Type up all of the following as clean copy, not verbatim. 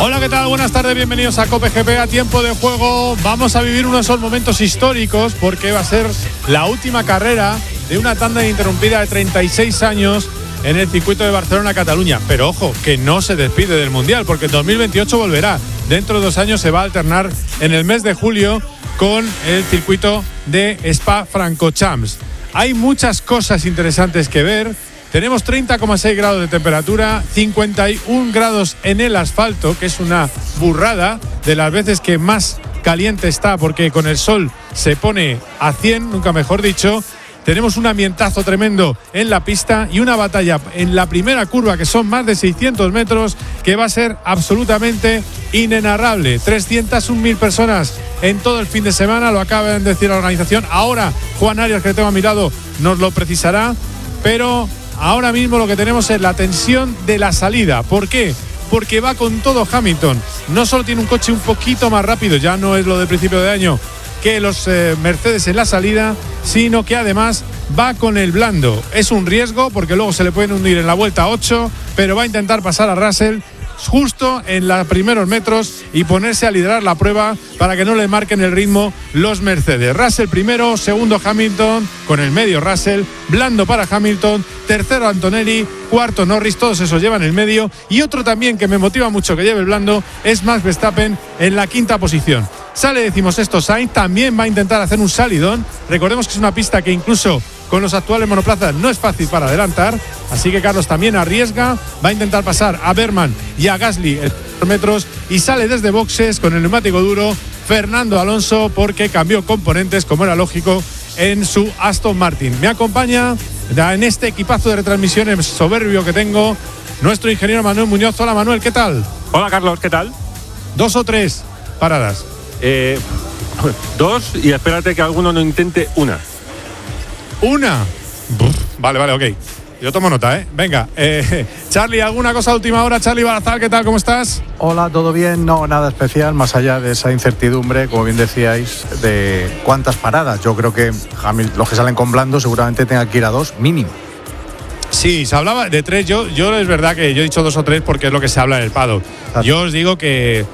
Hola, ¿qué tal? Buenas tardes, bienvenidos a COPE GP, a tiempo de juego. Vamos a vivir uno de esos momentos históricos porque va a ser la última carrera de una tanda ininterrumpida de 36 años en el circuito de Barcelona-Cataluña. Pero ojo, que no se despide del Mundial porque en 2028 volverá. Dentro de 2 años se va a alternar en el mes de julio con el circuito de Spa-Francorchamps. Hay muchas cosas interesantes que ver. Tenemos 30,6 grados de temperatura, 51 grados en el asfalto, que es una burrada de las veces que más caliente está, porque con el sol se pone a 100, nunca mejor dicho. Tenemos un ambientazo tremendo en la pista y una batalla en la primera curva, que son más de 600 metros, que va a ser absolutamente inenarrable. 301.000 personas en todo el fin de semana, lo acaba de decir la organización. Ahora Juan Arias, que le tengo a mi lado, nos lo precisará, pero ahora mismo lo que tenemos es la tensión de la salida. ¿Por qué? Porque va con todo Hamilton. No solo tiene un coche un poquito más rápido, ya no es lo del principio de año, que los Mercedes en la salida, sino que además va con el blando. Es un riesgo porque luego se le pueden hundir en la vuelta 8, pero va a intentar pasar a Russell justo en los primeros metros y ponerse a liderar la prueba para que no le marquen el ritmo los Mercedes. Russell primero, segundo Hamilton, con el medio Russell, blando para Hamilton, tercero Antonelli, cuarto Norris, todos esos llevan el medio, y otro también que me motiva mucho que lleve el blando es Max Verstappen en la quinta posición. Sale decimosexto Sainz, también va a intentar hacer un salidón. Recordemos que es una pista que incluso con los actuales monoplazas no es fácil para adelantar, así que Carlos también arriesga, va a intentar pasar a Berman y a Gasly en metros, y sale desde boxes con el neumático duro Fernando Alonso porque cambió componentes, como era lógico, en su Aston Martin. Me acompaña en este equipazo de retransmisiones soberbio que tengo nuestro ingeniero Manuel Muñoz. Hola Manuel, ¿qué tal? Hola Carlos, ¿qué tal? 2 o 3 paradas. 2, y espérate que alguno no intente una. ¿Una? Vale, ok. Yo tomo nota, ¿eh? Venga, Charlie, ¿alguna cosa de última hora? Charlie Barazal, ¿qué tal? ¿Cómo estás? Hola, ¿todo bien? No, nada especial, más allá de esa incertidumbre, como bien decíais, de cuántas paradas. Yo creo que los que salen con blando seguramente tengan que ir a 2, mínimo. Sí, se hablaba de 3. Yo es verdad que yo he dicho 2 o 3 porque es lo que se habla en el paddock. Yo os digo que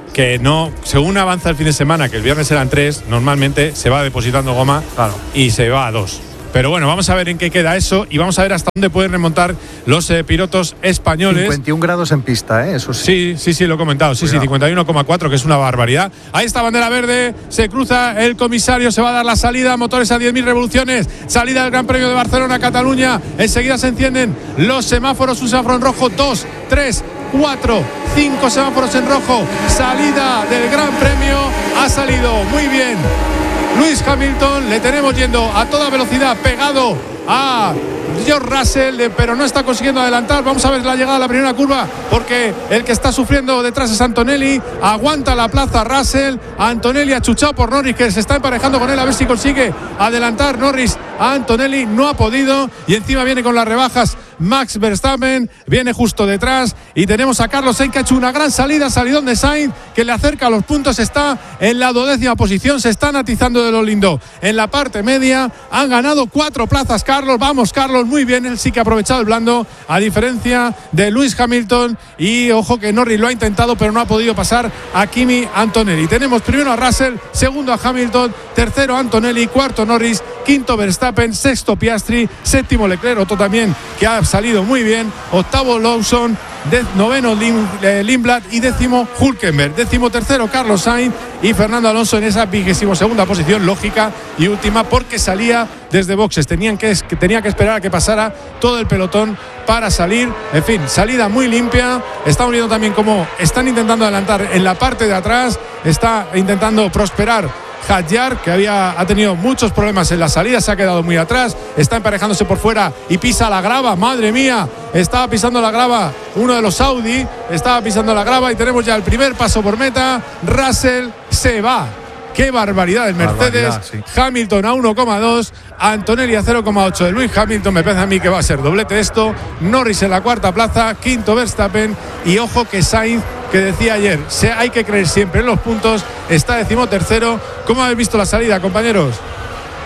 no, según avanza el fin de semana, que el viernes eran 3, normalmente se va depositando goma, claro, y se va a 2. Pero bueno, vamos a ver en qué queda eso y vamos a ver hasta dónde pueden remontar los pilotos españoles. 51 grados en pista, eso sí. Sí, lo he comentado. Sí, 51,4, que es una barbaridad. Ahí está bandera verde, se cruza el comisario, se va a dar la salida, motores a 10.000 revoluciones, salida del Gran Premio de Barcelona, Cataluña. Enseguida se encienden los semáforos, un semáforo en rojo, 2, 3, 4, 5 semáforos en rojo. Salida del Gran Premio, ha salido muy bien Lewis Hamilton, le tenemos yendo a toda velocidad pegado a George Russell, pero no está consiguiendo adelantar. Vamos a ver la llegada a la primera curva, porque el que está sufriendo detrás es Antonelli. Aguanta la plaza Russell, Antonelli achuchado por Norris, que se está emparejando con él a ver si consigue adelantar Norris a Antonelli. No ha podido, y encima viene con las rebajas Max Verstappen, viene justo detrás, y tenemos a Carlos Sainz, que ha hecho una gran salidón de Sainz, que le acerca a los puntos. Está en la 12ª posición, se están atizando de lo lindo en la parte media. Han ganado 4 plazas Carlos. Vamos Carlos, muy bien, él sí que ha aprovechado el blando, a diferencia de Lewis Hamilton, y ojo que Norris lo ha intentado pero no ha podido pasar a Kimi Antonelli. Tenemos primero a Russell, segundo a Hamilton, tercero a Antonelli, cuarto Norris, quinto Verstappen, sexto Piastri, séptimo Leclerc, otro también que ha salido muy bien, octavo Lawson, noveno Lindblad y décimo Hülkenberg, décimo tercero Carlos Sainz y Fernando Alonso en esa 22ª posición, lógica y última porque salía desde boxes. Tenía que esperar a que pasara todo el pelotón para salir. En fin, salida muy limpia. Estamos viendo también cómo están intentando adelantar en la parte de atrás, está intentando prosperar Hadjar, que ha tenido muchos problemas en la salida, se ha quedado muy atrás, está emparejándose por fuera y pisa la grava. Madre mía, estaba pisando la grava uno de los Audi, estaba pisando la grava, y tenemos ya el primer paso por meta. Russell se va. Qué barbaridad el Mercedes. Sí. Hamilton a 1,2, Antonelli a 0,8 de Lewis Hamilton. Me parece a mí que va a ser doblete esto. Norris en la cuarta plaza, quinto Verstappen, y ojo que Sainz, que decía ayer, hay que creer siempre en los puntos, está decimotercero. ¿Cómo habéis visto la salida, compañeros?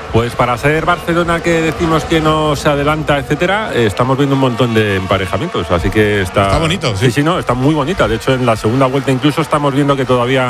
Pues para ser Barcelona, que decimos que no se adelanta, etcétera, estamos viendo un montón de emparejamientos, así que está bonito, sí. Sí, no, está muy bonita. De hecho, en la segunda vuelta incluso estamos viendo que todavía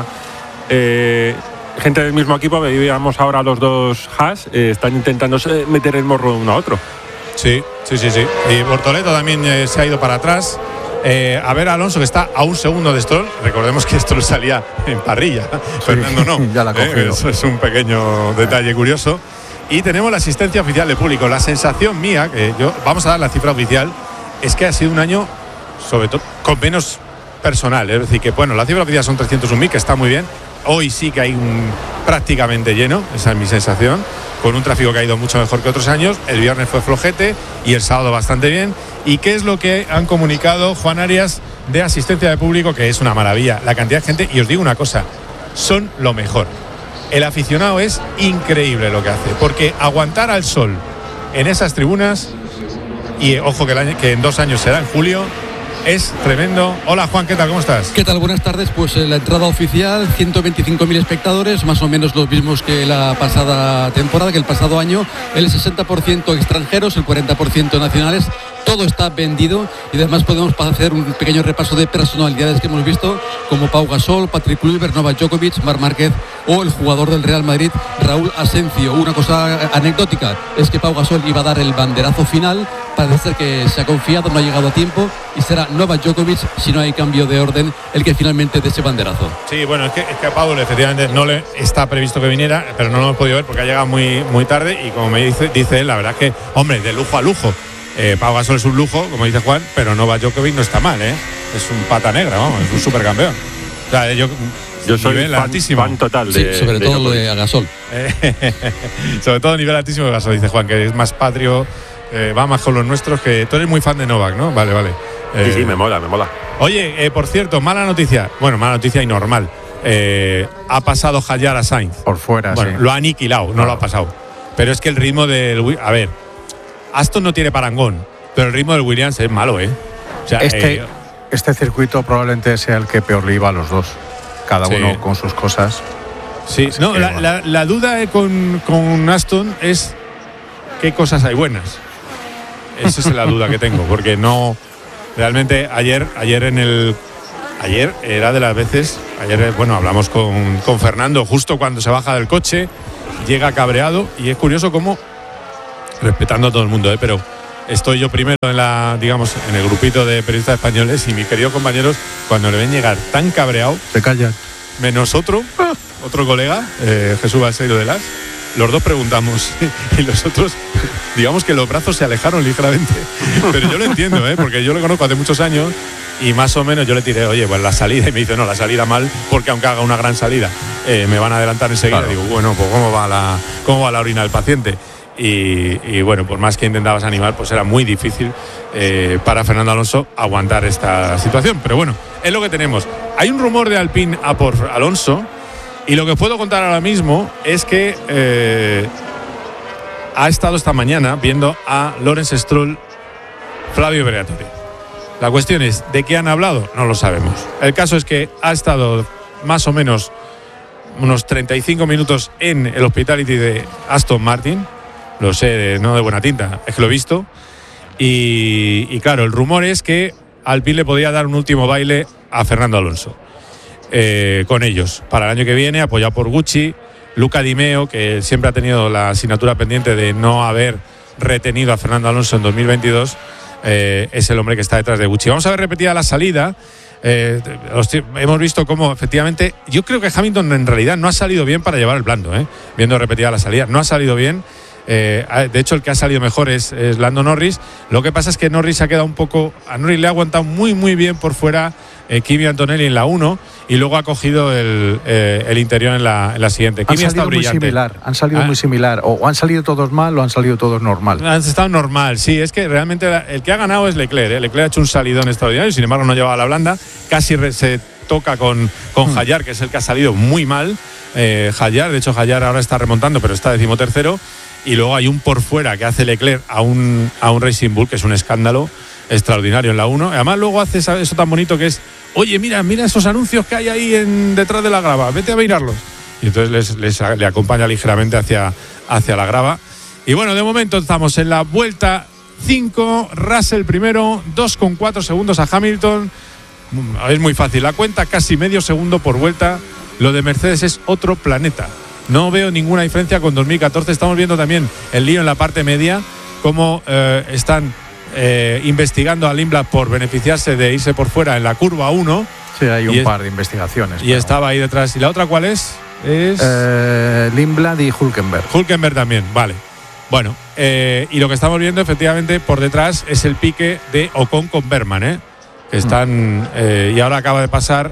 gente del mismo equipo, veíamos ahora los dos Haas, están intentando meter el morro uno a otro. Sí. Y Bortoleto también se ha ido para atrás. A ver, Alonso, que está a un segundo de Stroll. Recordemos que Stroll salía en parrilla. Sí, Fernando no. Ya la ha cogido. Eso es un pequeño detalle curioso. Y tenemos la asistencia oficial de público. La sensación mía, vamos a dar la cifra oficial, es que ha sido un año, sobre todo, con menos personal. Es decir, que bueno, la cifra oficial son 301.000, que está muy bien. Hoy sí que hay prácticamente lleno, esa es mi sensación, con un tráfico que ha ido mucho mejor que otros años. El viernes fue flojete y el sábado bastante bien. ¿Y qué es lo que han comunicado, Juan Arias, de asistencia de público? Que es una maravilla, la cantidad de gente. Y os digo una cosa, son lo mejor. El aficionado es increíble lo que hace, porque aguantar al sol en esas tribunas, y ojo que en 2 años será en julio, es tremendo. Hola Juan, ¿qué tal? ¿Cómo estás? ¿Qué tal? Buenas tardes. Pues la entrada oficial, 125.000 espectadores, más o menos los mismos que la pasada temporada, que el pasado año. El 60% extranjeros, el 40% nacionales. Todo está vendido y además podemos hacer un pequeño repaso de personalidades que hemos visto, como Pau Gasol, Patrick Kluivert, Novak Djokovic, Marc Márquez o el jugador del Real Madrid, Raúl Asencio. Una cosa anecdótica es que Pau Gasol iba a dar el banderazo final. Parece ser que se ha confiado, no ha llegado a tiempo y será Novak Djokovic, si no hay cambio de orden, el que finalmente dé ese banderazo. Sí, bueno, es que a Pau efectivamente no le está previsto que viniera, pero no lo hemos podido ver porque ha llegado muy, muy tarde y como me dice él, la verdad es que, hombre, de lujo a lujo. Pau Gasol es un lujo, como dice Juan, pero Novak Djokovic no está mal, ¿eh? Es un pata negra, vamos, es un supercampeón. O sea, yo soy fan total de... Sí, sobre todo lo de Gasol. Sobre todo nivel altísimo de Gasol, dice Juan, que es más patrio, va más con los nuestros, que tú eres muy fan de Novak, ¿no? Vale. Sí, me mola. Oye, por cierto, mala noticia y normal. Ha pasado Hadjar a Sainz. Por fuera, bueno, sí. Lo ha aniquilado, no lo ha pasado. Pero es que el ritmo del... A ver, Aston no tiene parangón, pero el ritmo del Williams es malo, ¿eh? O sea, este circuito probablemente sea el que peor le iba a los dos. Cada uno con sus cosas. Sí, no, la duda con Aston es qué cosas hay buenas. Esa es la duda que tengo, porque no... Realmente ayer era de las veces... Ayer, bueno, hablamos con Fernando justo cuando se baja del coche, llega cabreado y es curioso cómo... Respetando a todo el mundo, pero estoy yo primero en el grupito de periodistas españoles y mis queridos compañeros, cuando le ven llegar tan cabreado, se callan. Menos otro colega, Jesús Balseiro de Las, los dos preguntamos y los otros, digamos que los brazos se alejaron ligeramente. Pero yo lo entiendo, porque yo lo conozco hace muchos años y más o menos yo le tiré, oye, pues la salida, y me dice, no, la salida mal, porque aunque haga una gran salida, me van a adelantar enseguida. Claro. Digo, bueno, pues ¿cómo va la orina del paciente? Y bueno, por más que intentabas animar, pues era muy difícil para Fernando Alonso aguantar esta situación. Pero bueno, es lo que tenemos. Hay un rumor de Alpine a por Alonso y lo que puedo contar ahora mismo es que ha estado esta mañana viendo a Lawrence Stroll, Flavio Briatore. La cuestión es, ¿de qué han hablado? No lo sabemos. El caso es que ha estado más o menos unos 35 minutos en el Hospitality de Aston Martin. Lo sé, no de buena tinta, es que lo he visto. Y claro, el rumor es que Alpine le podría dar un último baile a Fernando Alonso con ellos para el año que viene, apoyado por Gucci. Luca Di Meo, que siempre ha tenido la asignatura pendiente de no haber retenido a Fernando Alonso en 2022, es el hombre que está detrás de Gucci. Vamos a ver repetida la salida. Hemos visto cómo efectivamente, yo creo que Hamilton en realidad no ha salido bien para llevar el blando, viendo repetida la salida, no ha salido bien. De hecho, el que ha salido mejor es Lando Norris. Lo que pasa es que Norris ha quedado un poco... A Norris le ha aguantado muy, muy bien por fuera Kimi Antonelli en la 1 y luego ha cogido el interior en la siguiente. Kimi ha estado brillante. Han salido muy similar. O han salido todos mal o han salido todos normal. Han estado normal, sí. Es que realmente el que ha ganado es Leclerc. Leclerc ha hecho un salidón extraordinario y sin embargo no llevaba la blanda. Casi se toca con Hadjar, que es el que ha salido muy mal. Hadjar, de hecho Hadjar ahora está remontando, pero está 13º. Y luego hay un por fuera que hace Leclerc a un Racing Bull, que es un escándalo extraordinario en la 1. Además luego hace eso tan bonito que es, oye, mira esos anuncios que hay ahí detrás de la grava, vete a mirarlos. Y entonces le acompaña ligeramente hacia hacia la grava. Y bueno, de momento estamos en la vuelta 5, Russell primero, 2,4 segundos a Hamilton. Es muy fácil la cuenta, casi medio segundo por vuelta. Lo de Mercedes es otro planeta. No veo ninguna diferencia con 2014. Estamos viendo también el lío en la parte media, cómo están investigando a Lindblad por beneficiarse de irse por fuera en la curva 1. Sí, hay un par de investigaciones. Y estaba ahí detrás. ¿Y la otra cuál es? Lindblad y Hülkenberg. Hülkenberg también, vale. Bueno, y lo que estamos viendo efectivamente por detrás es el pique de Ocon con Bergman, que están, y ahora acaba de pasar,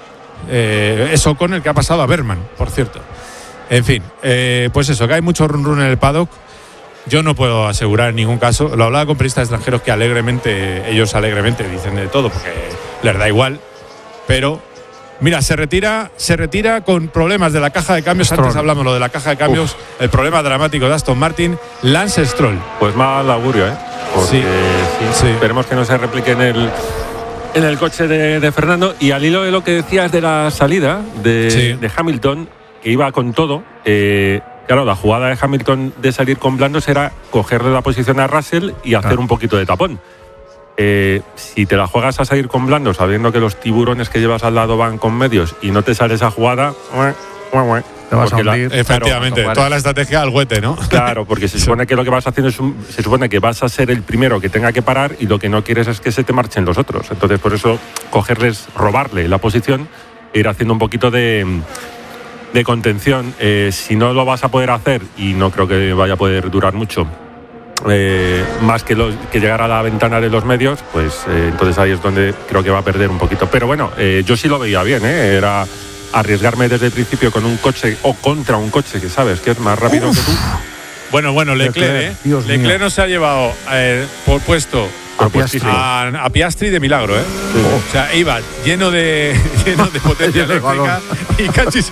es Ocon el que ha pasado a Bergman, por cierto. En fin, pues eso, que hay mucho run run en el paddock. Yo no puedo asegurar en ningún caso. Lo hablaba con periodistas extranjeros que ellos alegremente dicen de todo porque les da igual. Pero, mira, se retira con problemas de la caja de cambios. Stroll. Antes hablamos lo de la caja de cambios, el problema dramático de Aston Martin, Lance Stroll. Pues mal augurio, porque sí. Esperemos que no se replique en el coche de Fernando. Y al hilo de lo que decías de la salida de Hamilton, que iba con todo, claro, la jugada de Hamilton de salir con blandos era cogerle la posición a Russell y hacer un poquito de tapón. Si te la juegas a salir con blandos, sabiendo que los tiburones que llevas al lado van con medios y no te sale esa jugada, te vas a hundir. Efectivamente, claro, toda la estrategia al huete, ¿no? Claro, porque se supone que lo que vas haciendo se supone que vas a ser el primero que tenga que parar y lo que no quieres es que se te marchen los otros. Entonces, por eso, robarle la posición e ir haciendo un poquito de contención. Si no lo vas a poder hacer, y no creo que vaya a poder durar mucho, más que llegar a la ventana de los medios, pues entonces ahí es donde creo que va a perder un poquito. Pero bueno, yo sí lo veía bien, era arriesgarme desde el principio con un coche o contra un coche que sabes que es más rápido que tú. Bueno, Leclerc, Leclerc no se ha llevado por puesto a Piastri de milagro, Sí. O sea, iba lleno de potencia eléctrica y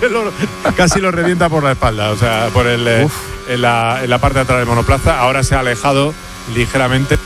casi lo revienta por la espalda, o sea, por en la parte de atrás del monoplaza. Ahora se ha alejado ligeramente,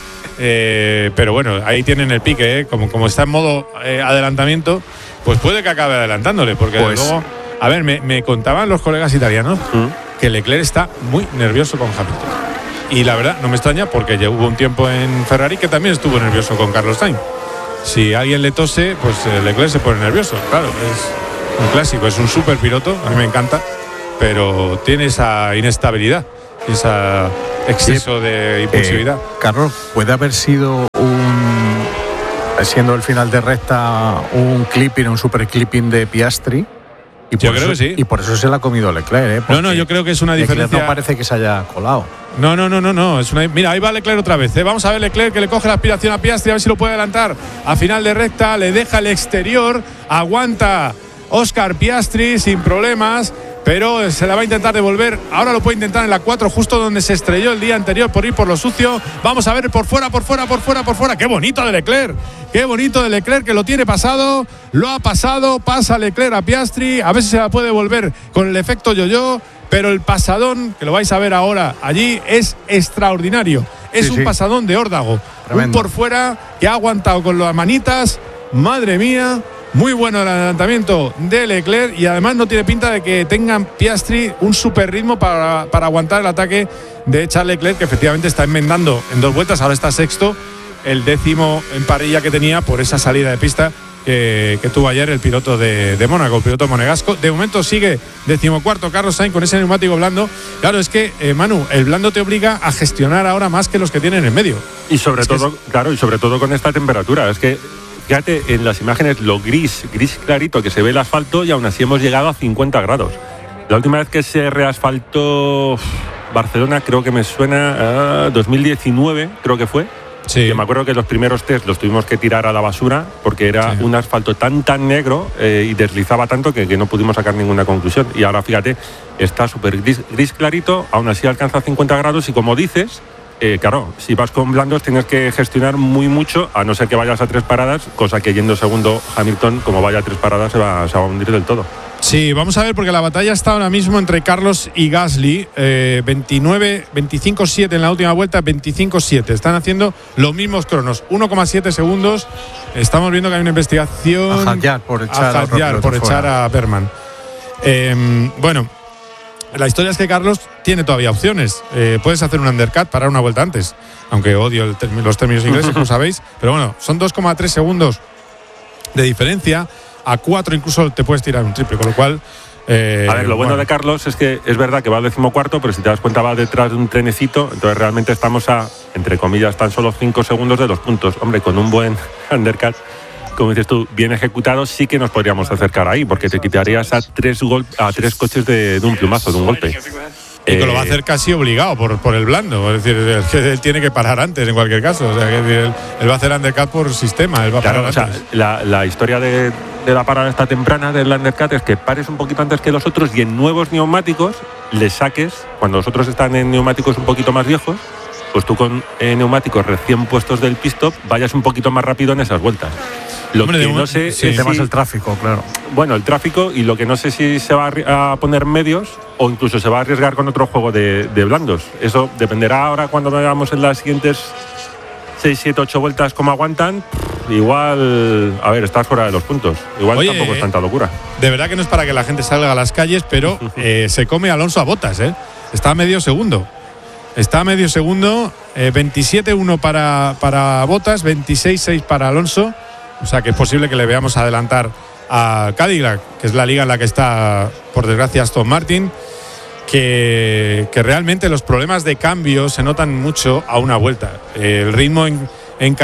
pero bueno, ahí tienen el pique, como está en modo adelantamiento, pues puede que acabe adelantándole, porque luego, a ver, me contaban los colegas italianos que Leclerc está muy nervioso con Hamilton. Y la verdad, no me extraña porque ya hubo un tiempo en Ferrari que también estuvo nervioso con Carlos Sainz. Si alguien le tose, pues Leclerc se pone nervioso. Claro, es un clásico, es un super piloto, a mí me encanta, pero tiene esa inestabilidad, ese exceso de impulsividad. Carlos, ¿puede haber sido siendo el final de recta un clipping, un super clipping de Piastri? Yo creo que sí. Y por eso se la ha comido Leclerc, No, yo creo que es una diferencia. Leclerc no parece que se haya colado. No. Mira, ahí va Leclerc otra vez. Vamos a ver Leclerc que le coge la aspiración a Piastri, a ver si lo puede adelantar. A final de recta, le deja el exterior, aguanta Oscar Piastri sin problemas, pero se la va a intentar devolver. Ahora lo puede intentar en la 4, justo donde se estrelló el día anterior por ir por lo sucio. Vamos a ver por fuera. ¡Qué bonito de Leclerc! ¡Qué bonito de Leclerc, que lo tiene pasado! Lo ha pasado, pasa Leclerc a Piastri. A ver si se la puede devolver con el efecto yo-yo. Pero el pasadón, que lo vais a ver ahora allí, es extraordinario. Es un pasadón de órdago. Tremendo. Un por fuera que ha aguantado con las manitas. Madre mía. Muy bueno el adelantamiento de Leclerc y además no tiene pinta de que tengan Piastri un super ritmo para aguantar el ataque de Charles Leclerc, que efectivamente está enmendando en 2 vueltas, ahora está sexto, el 10º en parrilla que tenía por esa salida de pista que tuvo ayer el piloto de Mónaco, el piloto monegasco. De momento sigue 14º Carlos Sainz con ese neumático blando. Claro, es que, Manu, el blando te obliga a gestionar ahora más que los que tienen en medio. Y sobre todo con esta temperatura, es que fíjate en las imágenes lo gris clarito que se ve el asfalto y aún así hemos llegado a 50 grados. La última vez que se reasfaltó Barcelona, creo que me suena a 2019, creo que fue. Sí. Que me acuerdo que los primeros test los tuvimos que tirar a la basura porque era un asfalto tan negro y deslizaba tanto que no pudimos sacar ninguna conclusión. Y ahora fíjate, está súper gris clarito, aún así alcanza 50 grados y como dices, claro, si vas con blandos tienes que gestionar mucho, a no ser que vayas a 3 paradas, cosa que yendo segundo Hamilton, como vaya a 3 paradas, se va a hundir del todo. Sí, vamos a ver, porque la batalla está ahora mismo entre Carlos y Gasly. 25-7 en la última vuelta, 25-7. Están haciendo los mismos cronos, 1,7 segundos. Estamos viendo que hay una investigación a Hadjar por echar a Bergman. Bueno, La historia es que Carlos tiene todavía opciones. Puedes hacer un undercut, parar una vuelta antes, aunque odio los términos ingleses, como sabéis, pero bueno, son 2,3 segundos de diferencia. A 4 incluso te puedes tirar un triple, con lo cual... a ver, lo bueno de Carlos es que es verdad que va al 14º, pero si te das cuenta va detrás de un trenecito, entonces realmente estamos a, entre comillas, tan solo 5 segundos de los puntos. Hombre, con un buen undercut, como dices tú, bien ejecutado, sí que nos podríamos acercar ahí, porque te quitarías a 3 coches de un plumazo, de un golpe. Y que lo va a hacer casi obligado por el blando. Es decir, él tiene que parar antes en cualquier caso. O sea, que él va a hacer undercut por sistema. Él va a parar antes. O sea, la historia de la parada esta temprana del undercut es que pares un poquito antes que los otros y en nuevos neumáticos le saques, cuando los otros están en neumáticos un poquito más viejos, pues tú con neumáticos recién puestos del pit stop vayas un poquito más rápido en esas vueltas. Lo que no sé es temas el tráfico, claro. Bueno, el tráfico, y lo que no sé si se va a poner medios o incluso se va a arriesgar con otro juego de blandos. Eso dependerá ahora cuando veamos en las siguientes 6, 7, 8 vueltas cómo aguantan. Igual, a ver, estás fuera de los puntos. Igual tampoco es tanta locura. De verdad que no es para que la gente salga a las calles, pero se come Alonso a Bottas, ¿eh? Está a medio segundo. 27-1 para Bottas, 26-6 para Alonso. O sea que es posible que le veamos adelantar a Cadillac, que es la liga en la que está, por desgracia, Aston Martin, que realmente los problemas de cambio se notan mucho a una vuelta. El ritmo en